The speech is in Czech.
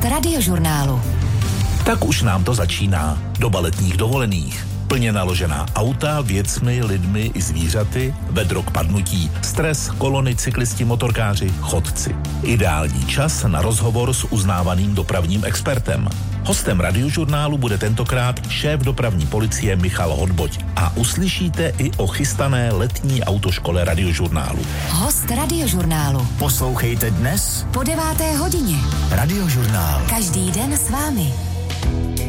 Radiožurnálu. Tak už nám to začíná. Doba letních dovolených. Plně naložená auta, věcmi, lidmi i zvířaty, vedro k padnutí, stres, kolony, cyklisti, motorkáři, chodci. Ideální čas na rozhovor s uznávaným dopravním expertem. Hostem Radiožurnálu bude tentokrát šéf dopravní policie Michal Hodboť a uslyšíte i o chystané letní autoškole Radiožurnálu. Host Radiožurnálu. Poslouchejte dnes Po 9. hodině. Radiožurnál. Každý den s vámi.